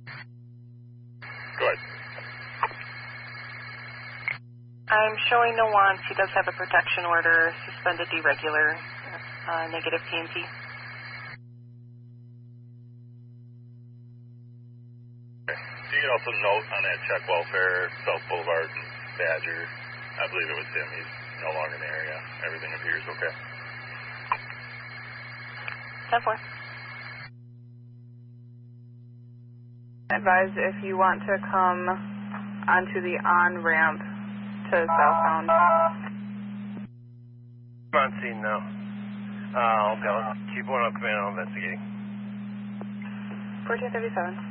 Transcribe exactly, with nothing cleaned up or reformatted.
Go ahead. I'm showing no wants. He does have a protection order, suspended deregular, uh, negative P M P. Okay. So you can also note on that check welfare, South Boulevard and Badger. I believe it was him. He's no longer in the area. Everything appears okay. ten four. Advise if you want to come onto the on-ramp to southbound. I'm on scene now. Uh, okay, let's keep one up, command, I'm investigating. fourteen thirty-seven.